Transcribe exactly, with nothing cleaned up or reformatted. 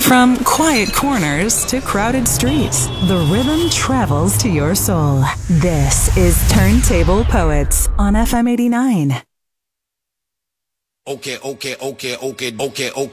From quiet corners to crowded streets, the rhythm travels to your soul. This is Turntable Poets on F M eighty-nine. Okay, okay, okay, okay, okay, okay.